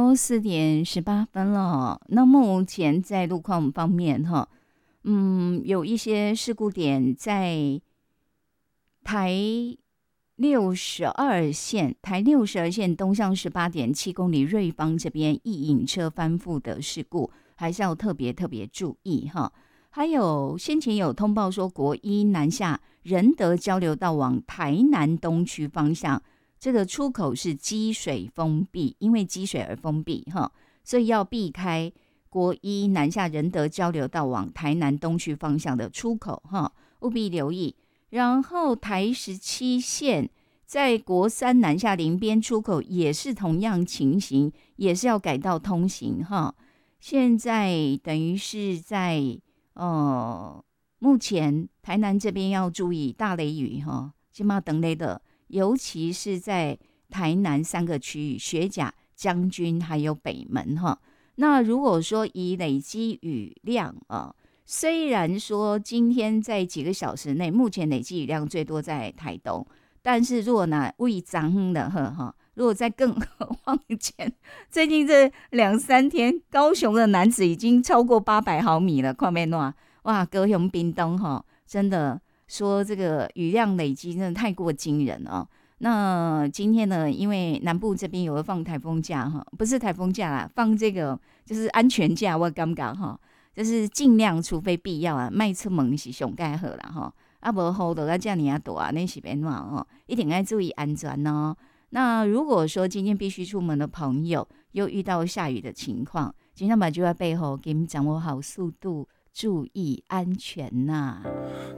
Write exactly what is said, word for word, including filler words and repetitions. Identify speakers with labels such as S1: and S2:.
S1: 好，四点十八分了。那目前在路况方面，哈，嗯，有一些事故点在台六十二线，台六十二线东向十八点七公里瑞芳这边一引车翻覆的事故，还是要特别特别注意哈。还有先前有通报说，国一南下仁德交流道往台南东区方向，这个出口是积水封闭，因为积水而封闭哈，所以要避开国一南下仁德交流道往台南东区方向的出口哈，务必留意。然后台十七线在国三南下林边出口也是同样情形，也是要改道通行哈。现在等于是在呃，目前台南这边要注意大雷雨哈，起码等雷的，尤其是在台南三个区域学甲、将军还有北门哈。那如果说以累积雨量啊，虽然说今天在几个小时内，目前累积雨量最多在台东，但是如果呢未涨的哈，如果再更往前，最近这两三天，高雄的楠梓已经超过八百毫米了，看面哇哇，高雄屏东哈，真的说这个雨量累积真的太过惊人哦。那今天呢，因为南部这边有放台风假哈，不是台风假啦，放这个就是安全假，我感觉哈。就是尽量，除非必要啊，迈出门是上盖好啦吼，啊无雨落啊这么啊大，那是变怎吼？一定要注意安全哦。那如果说今天必须出门的朋友，又遇到下雨的情况，今天把就在背后给你掌握好速度，注意安全呐、啊。